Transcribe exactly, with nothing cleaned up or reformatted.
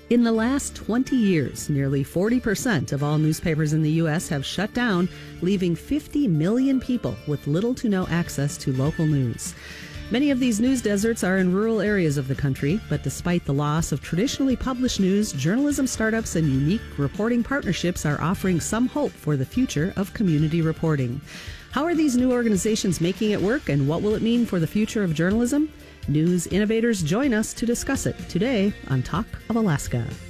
In the last twenty years, nearly forty percent of all newspapers in the U S have shut down, leaving fifty million people with little to no access to local news. Many of these news deserts are in rural areas of the country, but despite the loss of traditionally published news, journalism startups and unique reporting partnerships are offering some hope for the future of community reporting. How are these new organizations making it work, and what will it mean for the future of journalism? News innovators join us to discuss it today on Talk of Alaska.